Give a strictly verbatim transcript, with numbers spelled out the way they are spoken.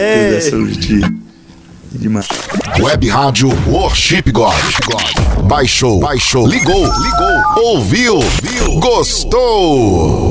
É. De... Demais. Web Rádio Worship God. Baixou, baixou, ligou, ligou, ouviu, viu, gostou.